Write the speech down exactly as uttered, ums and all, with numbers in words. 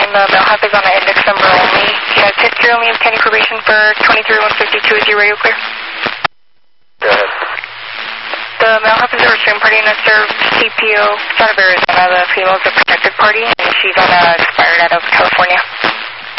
the mail hub is on an index number only. He has history only of county probation for twenty-three one fifty-two. Is your radio clear? Go ahead. The mail hub is a restraint party and has served C P O out of Arizona. The female is a protected party, and she's on a expired out of California.